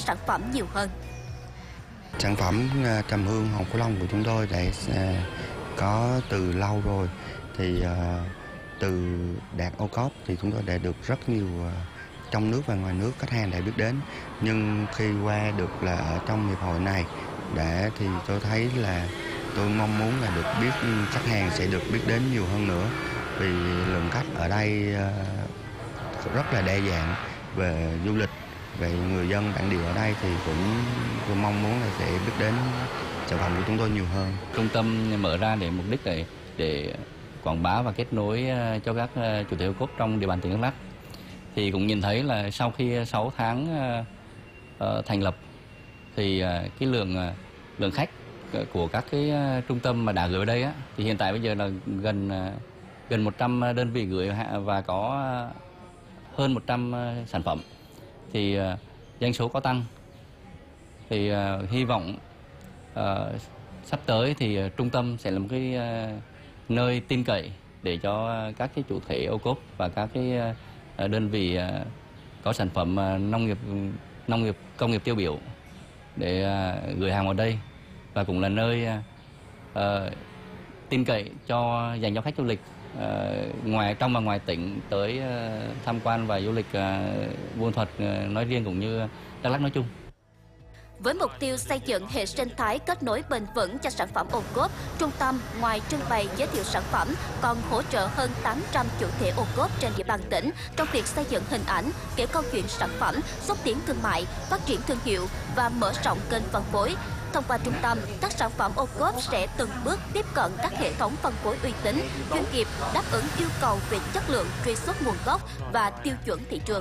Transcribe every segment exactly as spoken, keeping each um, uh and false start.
sản phẩm nhiều hơn. Sản phẩm trầm hương Hòn Cổ Long của chúng tôi đã có từ lâu rồi, thì từ đạt ô cốp thì chúng tôi đã được rất nhiều trong nước và ngoài nước khách hàng đã biết đến. Nhưng khi qua được là ở trong hiệp hội này đã thì tôi thấy là tôi mong muốn là được biết, khách hàng sẽ được biết đến nhiều hơn nữa, vì lượng khách ở đây rất là đa dạng về du lịch. Về người dân bản địa ở đây thì cũng tôi mong muốn là sẽ biết đến sản phẩm của chúng tôi nhiều hơn. Trung tâm mở ra để mục đích để để quảng bá và kết nối cho các chủ thể ô cốp trong địa bàn tỉnh Đắk Lắk. Thì cũng nhìn thấy là sau khi sáu tháng uh, thành lập thì uh, cái lượng uh, lượng khách của các cái uh, trung tâm mà đã gửi ở đây á, thì hiện tại bây giờ là gần uh, gần một trăm đơn vị gửi và có uh, hơn một trăm uh, sản phẩm. Thì uh, doanh số có tăng. Thì uh, hy vọng uh, sắp tới thì uh, trung tâm sẽ là một cái uh, nơi tin cậy để cho uh, các cái chủ thể ô cốp và các cái uh, đơn vị uh, có sản phẩm uh, nông nghiệp nông nghiệp công nghiệp tiêu biểu để uh, gửi hàng vào đây, và cũng là nơi uh, uh, tin cậy cho dành cho khách du lịch uh, ngoài trong và ngoài tỉnh tới uh, tham quan và du lịch uh, Buôn Thuật uh, nói riêng cũng như Đắk Lắk nói chung. Với mục tiêu xây dựng hệ sinh thái kết nối bền vững cho sản phẩm ô cốp, trung tâm ngoài trưng bày giới thiệu sản phẩm còn hỗ trợ hơn tám trăm chủ thể ô cốp trên địa bàn tỉnh trong việc xây dựng hình ảnh, kể câu chuyện sản phẩm, xúc tiến thương mại, phát triển thương hiệu và mở rộng kênh phân phối. Thông qua trung tâm, các sản phẩm ô cốp sẽ từng bước tiếp cận các hệ thống phân phối uy tín, chuyên nghiệp, đáp ứng yêu cầu về chất lượng, truy xuất nguồn gốc và tiêu chuẩn thị trường.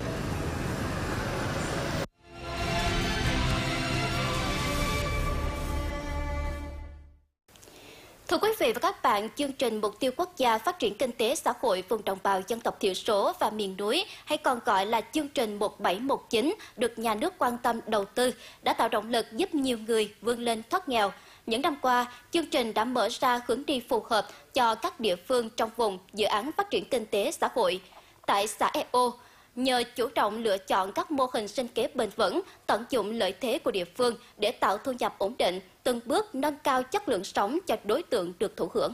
Thưa quý vị và các bạn, chương trình Mục tiêu Quốc gia Phát triển Kinh tế Xã hội vùng đồng bào dân tộc thiểu số và miền núi, hay còn gọi là chương trình một bảy một chín, được nhà nước quan tâm đầu tư, đã tạo động lực giúp nhiều người vươn lên thoát nghèo. Những năm qua, chương trình đã mở ra hướng đi phù hợp cho các địa phương trong vùng dự án phát triển kinh tế xã hội. Tại xã e ô, nhờ chủ động lựa chọn các mô hình sinh kế bền vững, tận dụng lợi thế của địa phương để tạo thu nhập ổn định, từng bước nâng cao chất lượng sống cho đối tượng được thụ hưởng.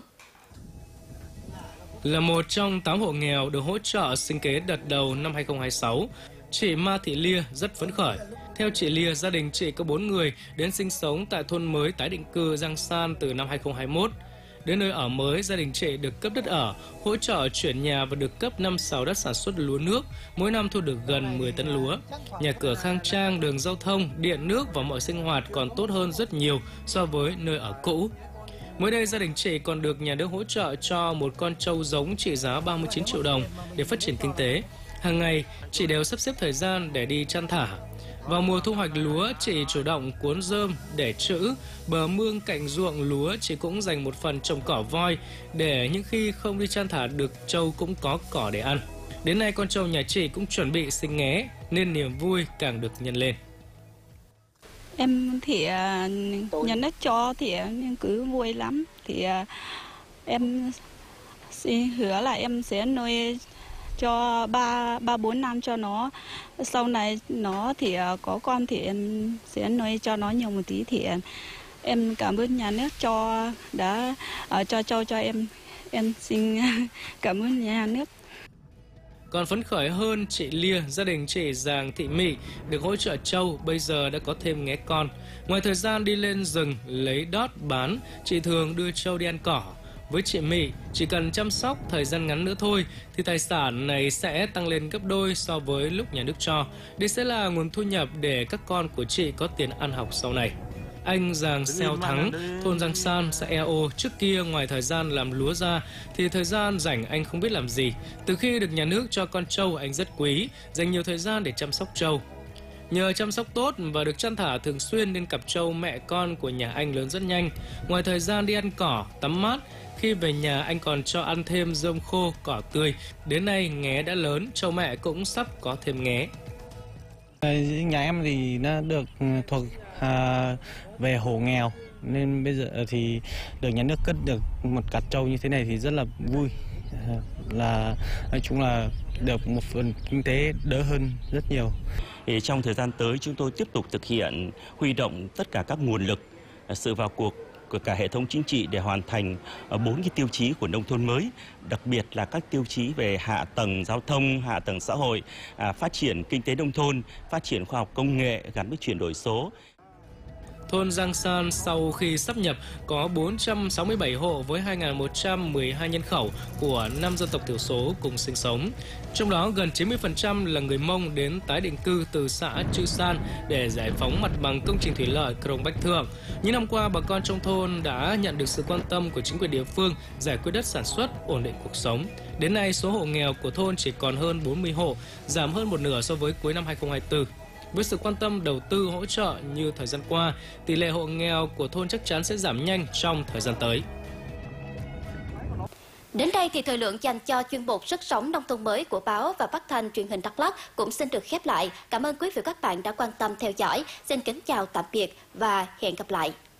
Là một trong tám hộ nghèo được hỗ trợ sinh kế đợt đầu năm hai không hai sáu, chị Ma Thị Lia rất phấn khởi. Theo chị Lia, gia đình chị có bốn người đến sinh sống tại thôn mới tái định cư Giang San từ năm hai không hai mốt. Đến nơi ở mới, gia đình chị được cấp đất ở, hỗ trợ chuyển nhà và được cấp năm sào đất sản xuất lúa nước, mỗi năm thu được gần mười tấn lúa. Nhà cửa khang trang, đường giao thông, điện nước và mọi sinh hoạt còn tốt hơn rất nhiều so với nơi ở cũ. Mới đây, gia đình chị còn được nhà nước hỗ trợ cho một con trâu giống trị giá ba mươi chín triệu đồng để phát triển kinh tế. Hàng ngày, chị đều sắp xếp thời gian để đi chăn thả. Vào mùa thu hoạch lúa, chị chủ động cuốn rơm để trữ. Bờ mương cạnh ruộng lúa, chị cũng dành một phần trồng cỏ voi để những khi không đi chăn thả được, trâu cũng có cỏ để ăn. Đến nay, con trâu nhà chị cũng chuẩn bị sinh nghé nên niềm vui càng được nhân lên. Em thì uh, nhà nước cho thì em cứ vui lắm. Thì uh, em xin hứa là em sẽ nuôi cho ba ba bốn năm cho nó, sau này nó thì uh, có con thì em sẽ nuôi cho nó nhiều một tí. Thì uh, em cảm ơn nhà nước cho đã uh, cho cho cho em em xin cảm ơn nhà nước. Còn phấn khởi hơn chị Lia, gia đình chị Giàng Thị Mị được hỗ trợ trâu, bây giờ đã có thêm nghé con. Ngoài thời gian đi lên rừng lấy đót bán, chị thường đưa trâu đi ăn cỏ. Với chị Mị, chỉ cần chăm sóc thời gian ngắn nữa thôi thì tài sản này sẽ tăng lên gấp đôi so với lúc nhà nước cho. Đây sẽ là nguồn thu nhập để các con của chị có tiền ăn học sau này. Anh Giàng Xeo Thắng, thôn Giang San, xã e ô, trước kia ngoài thời gian làm lúa ra thì thời gian rảnh anh không biết làm gì. Từ khi được nhà nước cho con trâu, anh rất quý, dành nhiều thời gian để chăm sóc trâu. Nhờ chăm sóc tốt và được chăn thả thường xuyên nên cặp trâu mẹ con của nhà anh lớn rất nhanh. Ngoài thời gian đi ăn cỏ, tắm mát, khi về nhà anh còn cho ăn thêm rơm khô, cỏ tươi. Đến nay nghé đã lớn, trâu mẹ cũng sắp có thêm nghé. Nhà em thì nó được thuộc à, về hộ nghèo nên bây giờ thì được nhà nước cất được một cặp trâu như thế này thì rất là vui. là nói chung là được một phần kinh tế đỡ hơn rất nhiều. Thì trong thời gian tới chúng tôi tiếp tục thực hiện huy động tất cả các nguồn lực, sự vào cuộc của cả hệ thống chính trị để hoàn thành bốn cái tiêu chí của nông thôn mới, đặc biệt là các tiêu chí về hạ tầng giao thông, hạ tầng xã hội, phát triển kinh tế nông thôn, phát triển khoa học công nghệ gắn với chuyển đổi số. Thôn Giang San sau khi sáp nhập có bốn trăm sáu mươi bảy hộ với hai nghìn một trăm mười hai nhân khẩu của năm dân tộc thiểu số cùng sinh sống. Trong đó gần chín mươi phần trăm là người Mông đến tái định cư từ xã Chư San để giải phóng mặt bằng công trình thủy lợi Krông Bách Thượng. Những năm qua, bà con trong thôn đã nhận được sự quan tâm của chính quyền địa phương giải quyết đất sản xuất, ổn định cuộc sống. Đến nay, số hộ nghèo của thôn chỉ còn hơn bốn mươi hộ, giảm hơn một nửa so với cuối năm hai nghìn không trăm hai mươi tư. Với sự quan tâm đầu tư hỗ trợ như thời gian qua, tỷ lệ hộ nghèo của thôn chắc chắn sẽ giảm nhanh trong thời gian tới. Đến đây thì thời lượng dành cho chuyên mục Sức sống nông thôn mới của báo và phát thanh truyền hình Đắk Lắk cũng xin được khép lại. Cảm ơn quý vị và các bạn đã quan tâm theo dõi. Xin kính chào tạm biệt và hẹn gặp lại.